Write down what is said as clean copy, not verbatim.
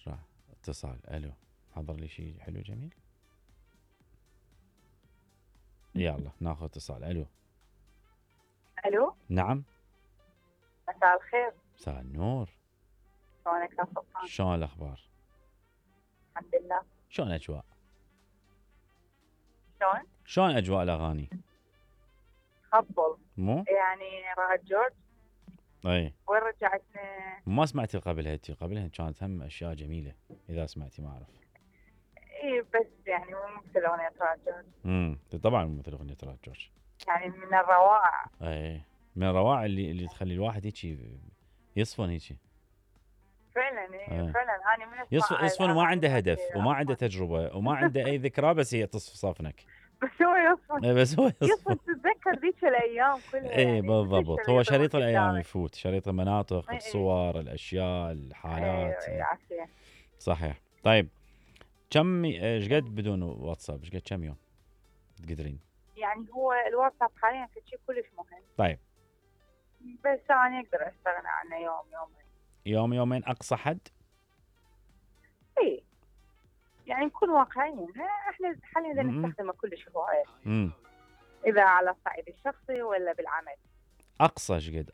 راح اتصال. الو، حضر لي شيء حلو جميل. يلا ناخذ اتصال. الو. الو، نعم. مساء الخير. مساء النور. شلونك يا سلطان؟ شلون الاخبار؟ الحمد لله. شلون اجواء؟ شلون؟ شلون اجواء الاغاني؟ خبل مو يعني راحت جورج. اي وين رجعت؟ ما سمعتي قبلها؟ انت قبلها كانت هم اشياء جميله، اذا سمعتي ما اعرف. اي بس يعني مو مثل اغنية راحت جورج. طبعا مثل اغنيه راد جورج. يعني من الروائع. اي من الروائع اللي تخلي الواحد هيك يصفن هيك. فعلا فعلا انا من يصفن وما عنده الأغاني هدف وما عنده تجربه وما عنده اي ذكرى، بس هي تصف صفنك. بس هو يصفن. بس هو يصفن. تتذكر ذيك الايام كلها اي يعني بالضبط، هو شريط الايام يفوت، شريط المناطق، اي الصور، الاشياء، الحالات. عافية. صحيح. طيب كم ايش قد بدون واتساب؟ ايش قد كم يوم تقدرين؟ يعني هو الواتساب حاليا شيء كلش مهم. طيب بس انا اقدر استغنى عنه يوم يومين. يوم يومين اقصى حد؟ اي يعني نكون واقعيين، احنا حاليا نستخدمه كلش هواية. اذا على الصعيد الشخصي ولا بالعمل. اقصى ايش قد؟